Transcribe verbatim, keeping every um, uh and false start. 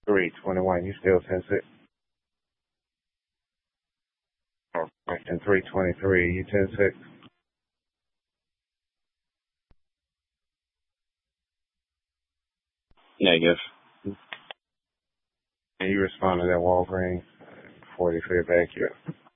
three twenty-one. You still ten six? Or question three twenty-three. You ten six? Negative. And you responded at Walgreens before they feedback you.